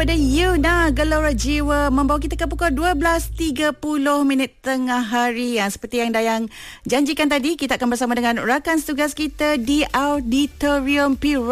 Pada Yuna Gelora Jiwa membawa kita ke pukul 12.30 tengah hari. Seperti yang Dayang janjikan tadi, kita akan bersama dengan rakan tugas kita di Auditorium P.